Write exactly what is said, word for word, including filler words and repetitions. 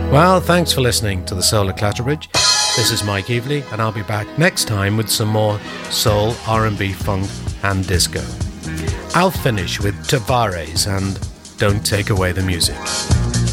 Well, thanks for listening to the Soul of Clatterbridge. This is Mike Evely, and I'll be back next time with some more soul, R and B, funk and disco. I'll finish with Tavares and Don't Take Away the Music.